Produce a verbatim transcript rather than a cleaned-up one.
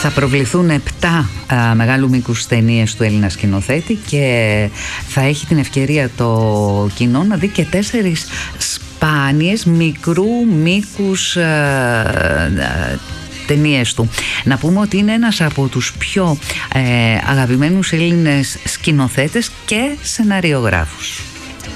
Θα προβληθούν επτά α, μεγάλου μήκους ταινίες του Έλληνα σκηνοθέτη και θα έχει την ευκαιρία το κοινό να δει και τέσσερις σπάνιες μικρού μήκους α, α, ταινίες του. Να πούμε ότι είναι ένας από τους πιο ε, αγαπημένους Έλληνες σκηνοθέτες και σεναριογράφους.